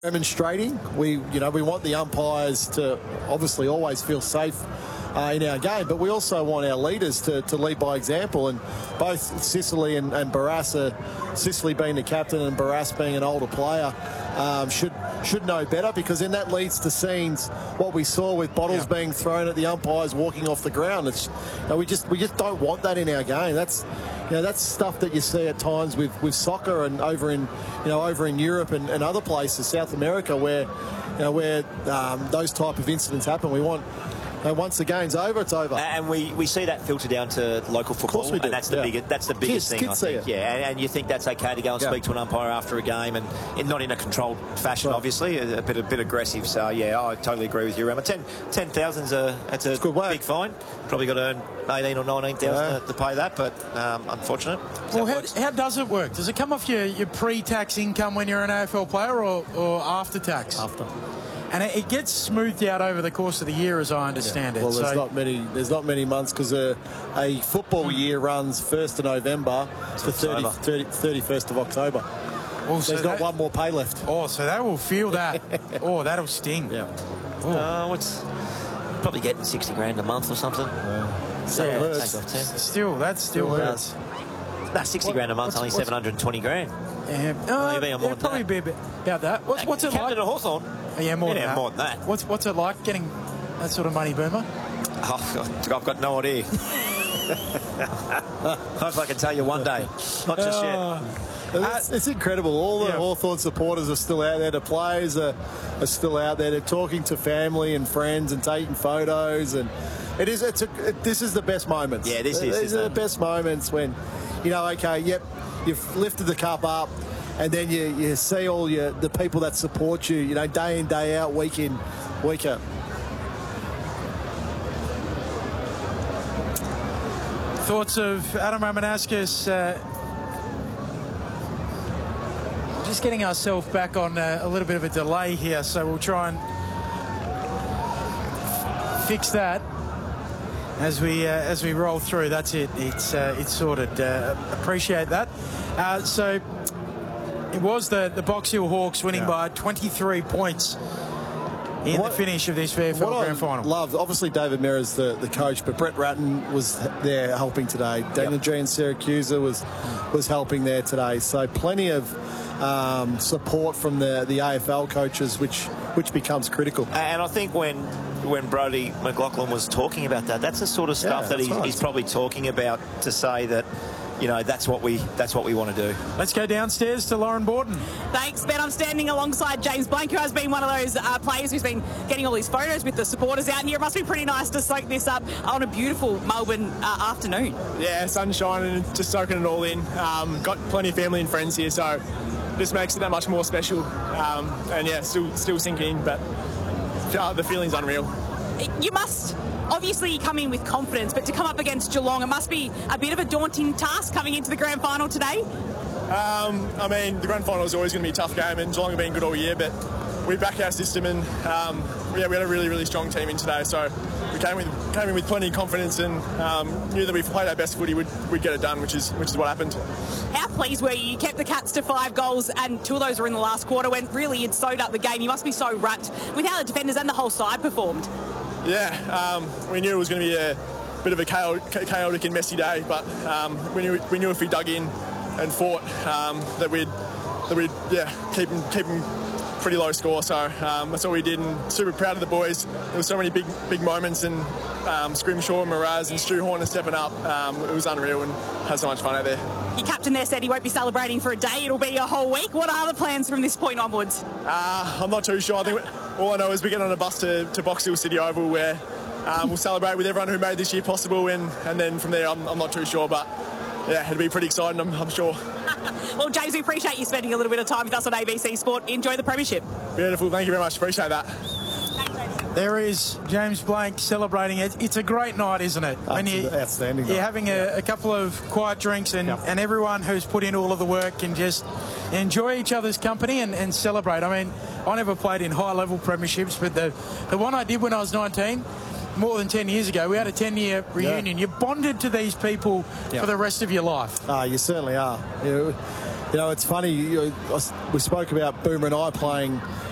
demonstrating. We want the umpires to obviously always feel safe in our game, but we also want our leaders to lead by example. And both Sicily and Barrass, Sicily being the captain and Barrass being an older player, should know better, because then that leads to scenes what we saw with bottles being thrown at the umpires walking off the ground. It's we just don't want that in our game. That's stuff that you see at times with soccer and over in Europe and other places, South America, where those type of incidents happen. We want. Once the game's over, it's over. And we see that filter down to local football. Of course we do. And that's the biggest thing, I think. Yeah, and you think that's okay to go and speak to an umpire after a game, and not in a controlled fashion, obviously, a bit aggressive. So, yeah, I totally agree with you, Rama. 10,000's a big fine. Probably got to earn 18 or 19,000 to pay that, but unfortunate. Well, how does it work? Does it come off your pre-tax income when you're an AFL player, or after tax? After. And it gets smoothed out over the course of the year, as I understand it. Well, there's not many months, because a football year runs 1st of November to 31st of October. Oh, there's not one more pay left. Oh, so they will feel that. Oh, that'll sting. Yeah. What's probably getting 60 grand a month or something. Still, that still hurts. No, 60 grand a month, only 720 grand. Yeah, probably be about that. What's it like? Captain of Hawthorn? Yeah, more than that. What's it like getting that sort of money, Boomer? Oh, I've got no idea. Hope I can tell you one day. Not just yet. It's incredible. All the Hawthorn supporters are still out there. The players are still out there. They're talking to family and friends and taking photos. And this is the best moments. Yeah, these are the best moments when, you've lifted the cup up, and then you see all the people that support you, day in, day out, week in, week out. Thoughts of Adam Romanowskis? Just getting ourselves back on a little bit of a delay here, so we'll try and fix that as we roll through. That's it. It's sorted. Appreciate that. So it was the Box Hill Hawks winning by 23 points in the finish of this VFL Grand Final. Loved, obviously, David Merr's the coach, but Brett Ratton was there helping today. Daniel G in Syracuse was helping there today. So plenty of support from the AFL coaches, which becomes critical. And I think when Brodie McLaughlin was talking about that's the sort of stuff that he's probably talking about, to say that, that's what we want to do. Let's go downstairs to Lauren Borden. Thanks, Ben. I'm standing alongside James Blank, who has been one of those players who's been getting all these photos with the supporters out here. It must be pretty nice to soak this up on a beautiful Melbourne afternoon. Yeah, sun's shining and just soaking it all in. Got plenty of family and friends here, so this makes it that much more special. And yeah, still sinking in, but the feeling's unreal. You must obviously come in with confidence, but to come up against Geelong, it must be a bit of a daunting task coming into the grand final today. The grand final is always going to be a tough game, and Geelong have been good all year, but we back our system, and we had a really, really strong team in today, so we came in with plenty of confidence, and knew that if we played our best footy, we'd get it done, which is what happened. How pleased were you? You kept the Cats to 5 goals, and 2 of those were in the last quarter, when really it sewed up the game. You must be so wrapped with how the defenders and the whole side performed. Yeah, we knew it was going to be a bit of a chaotic and messy day, but we knew if we dug in and fought that we'd keep them pretty low score. So that's what we did, and super proud of the boys. There were so many big moments, and Scrimshaw, Mraz and Stu Horner stepping up. It was unreal, and had so much fun out there. Your captain there said he won't be celebrating for a day, it'll be a whole week. What are the plans from this point onwards? I'm not too sure. I think all I know is we get on a bus to Box Hill City Oval, where we'll celebrate with everyone who made this year possible, and then from there I'm not too sure, but yeah, it'll be pretty exciting, I'm sure. Well, James, we appreciate you spending a little bit of time with us on ABC Sport. Enjoy the premiership. Beautiful, thank you very much, appreciate that. There is James Blank celebrating it. It's a great night, isn't it? Outstanding. You're having a couple of quiet drinks, and everyone who's put in all of the work can just enjoy each other's company and celebrate. I mean, I never played in high-level premierships, but the one I did when I was 19, more than 10 years ago, we had a 10-year reunion. You're bonded to these people for the rest of your life. You certainly are. It's funny. We spoke about Boomer and I playing